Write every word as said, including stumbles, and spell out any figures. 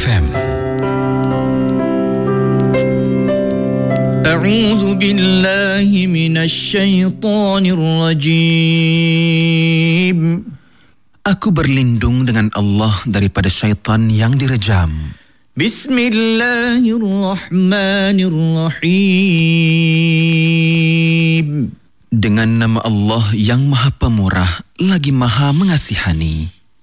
F M. A'udzu billahi minasy syaithanir rajim. Aku berlindung dengan Allah daripada syaitan yang direjam. Bismillahirrahmanirrahim. Dengan nama Allah yang Maha Pemurah lagi Maha Mengasihani.